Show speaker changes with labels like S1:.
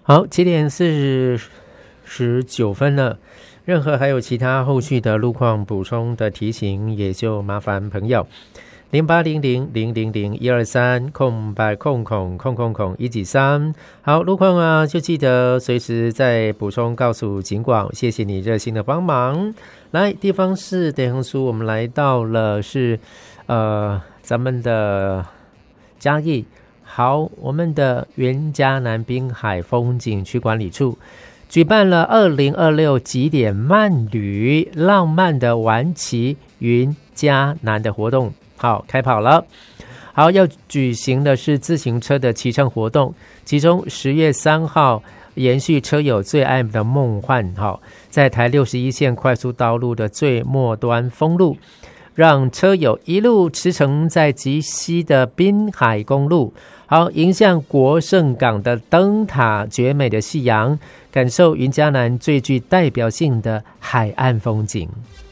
S1: 好，7:49了。任何还有其他后续的路况补充的提醒，也就麻烦朋友0800000123空白空193。好，路况啊，就记得随时再补充告诉警广，谢谢你热心的帮忙。来，地方市德恒书，我们来到了是咱们的嘉义。好，我们的原嘉南滨海风景区管理处举办了2026极点慢旅浪漫的玩骑云嘉南的活动，好，开跑了。好，要举行的是自行车的骑乘活动，其中10月3号延续车友最爱的梦幻，好，在台61线快速道路的最末端封路，让车友一路驰骋在极西的滨海公路，好，迎向国盛港的灯塔绝美的夕阳，感受云嘉南最具代表性的海岸风景。